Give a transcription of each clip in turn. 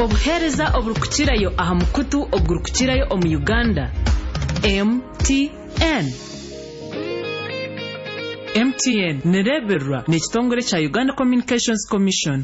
obuhereza oburukukirayo aha mukutu oburukukirayo omu Uganda. MTN nereberwa n'ekitongole kya Uganda Communications Commission.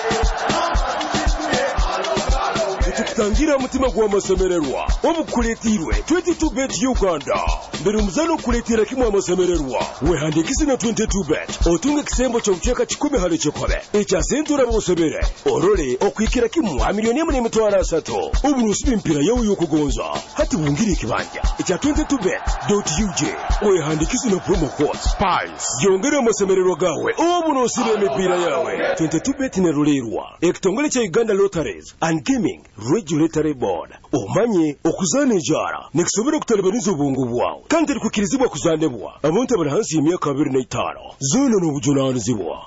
Tukutangira mutima gwa masemererwa obukuletirwe 22bet Uganda mbere umuzano kuletira kimwe amasemererwa wehandikisi na 22bet otunga kisembo cyo mcheka 10 hali chikobe echa sentura bosebere orole okwikira kimwe $1,300,000 uburusi mpira yawo yokugonza hati bungiri kibanja echa 22bet.uj wehandikisi na promo code SPICE yongera amasemererwa gawe obunosire emipira yawe 22bet nerulerwa ekitongole kya Uganda Lotteries and Gaming Regulatory Board omanye okuzana ejara nekisobera kutalibaniza obwongo bwawe kandi likukirizibwa kuzanebwa abantu abali hansi y'emyaka 25 zona n'obujunaanizibwa.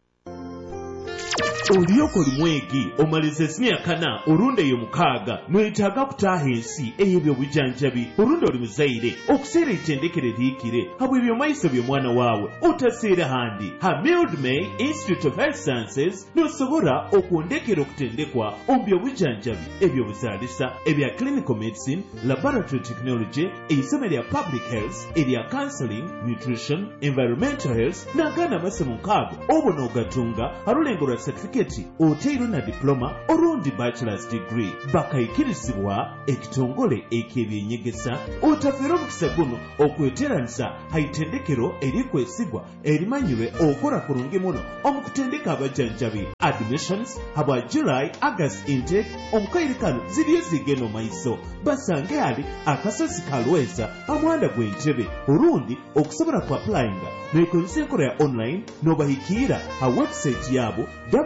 Oliyoko lumwegi omalize emyaka orunde yo mukaaga nwetaaga kutaaha ensi ey'ebyobujanjabi orunde oli muzaire okuseera ettendekero liikire habwe ebyomaiso by'omwana waawe otaseera handi ha Mildred May Institute of Health Sciences n'osobola okwondekera okutendekwa omu byobujanjabi ebyobuzaalisa ebya clinical medicine, laboratory technology, eisomo lya public health, erya counseling, nutrition, environmental health n'agaana amasomo nkaago obona ogatunga halulengo lwa certificate oteiro na diploma orundi bachelor's degree bakayikirizibwa ekitongole ek'ebyenyegesa otafera omukisa guno okweteranisa haitendekero erikwesigwa erimanyirwe okora kurungi muno omukutendeka abajanjabi admissions habwa July August intake omukairikano ziriyo zigeno maiso basange ali akasozi kalweza amwanda gw'entebe orundi okusobola ku applyinga nekozesa enkola ya online n'obahikira ha website yabo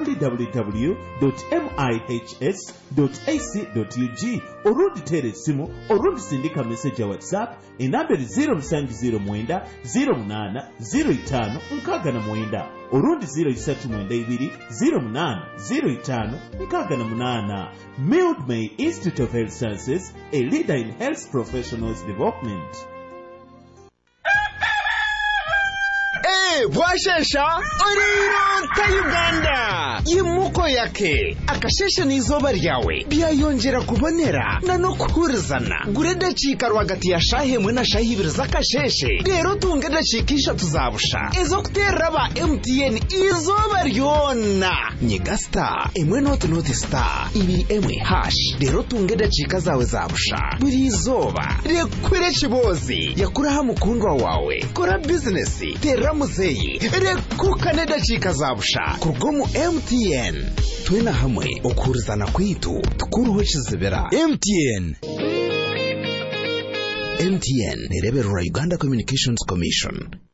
www.mihs.ac.ug orundi tere esimu orundi sindika message ya WhatsApp enamberi 0709 08 05 69 orundi 0392 08 05 68. Mildred May Institute of Health Sciences, a leader in health professionals development. Bwashesha oriro ta Uganda yimuko yake akashesha n'izoba ryawe byayongera kubonera na no kuhurizana gure dakika rwagati ya shahe mwe na shahe ibiri zakasheshe rero tunge dakikisha tuzabusha ezo kuterera ba MTN izoba ryona nyiga star emwe not star ibi emwe hash rero tunge dakika zawe zabusha buri izoba rekwire kibozi yakuraha mukundwa wawe kora business terera muzeyi rekukane dakika zabusha kurgomu MTN twena hamwe okurizana kwitu tukuruho kizibera MTN nereberera Uganda Communications Commission.